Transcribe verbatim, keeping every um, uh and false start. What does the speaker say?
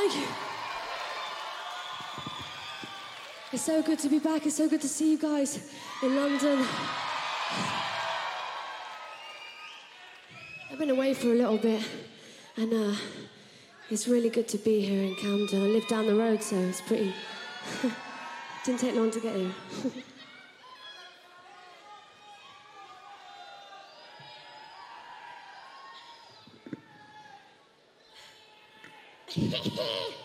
Thank you. It's so good to be back. It's so good to see you guys in London. I've been away for a little bit, and uh, it's really good to be here in Camden. I live down the road, so it's pretty... Didn't take long to get here.